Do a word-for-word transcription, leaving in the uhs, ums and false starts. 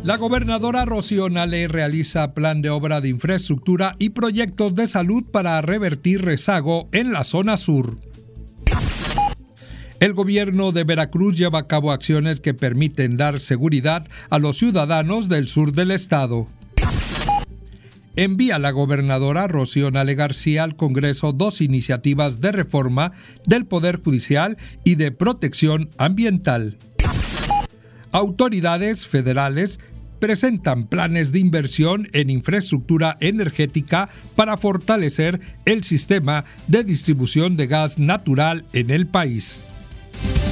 La gobernadora Rocío Nale realiza plan de obra de infraestructura y proyectos de salud para revertir rezago en la zona sur. El gobierno de Veracruz lleva a cabo acciones que permiten dar seguridad a los ciudadanos del sur del estado. Envía la gobernadora Rocío Nale García al Congreso dos iniciativas de reforma del Poder Judicial y de protección ambiental. Autoridades federales presentan planes de inversión en infraestructura energética para fortalecer el sistema de distribución de gas natural en el país.